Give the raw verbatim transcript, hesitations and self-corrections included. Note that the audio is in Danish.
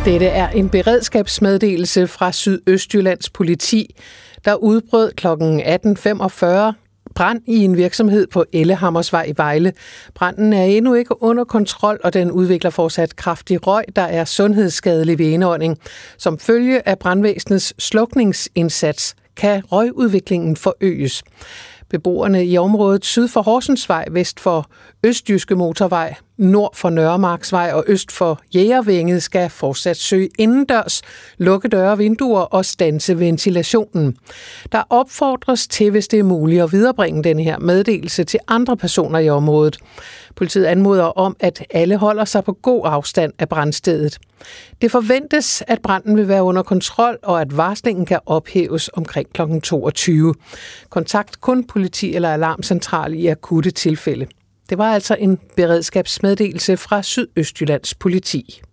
Dette er en beredskabsmeddelelse fra Sydøstjyllands politi, der udbrød klokken atten femogfyrre brand i en virksomhed på Ellehammersvej i Vejle. Branden er endnu ikke under kontrol, og den udvikler fortsat kraftig røg, der er sundhedsskadelig ved indånding. Som følge af brandvæsenets slukningsindsats kan røgudviklingen forøges. Beboerne i området syd for Horsensvej, vest for Østjyske Motorvej, nord for Nørremarksvej og øst for Jægervænget skal fortsat søge indendørs, lukke døre og vinduer og standse ventilationen. Der opfordres til, hvis det er muligt, at viderebringe denne her meddelelse til andre personer i området. Politiet anmoder om, at alle holder sig på god afstand af brandstedet. Det forventes, at branden vil være under kontrol, og at varslingen kan ophæves omkring klokken toogtyve. Kontakt kun politi eller alarmcentral i akutte tilfælde. Det var altså en beredskabsmeddelelse fra Sydøstjyllands politi.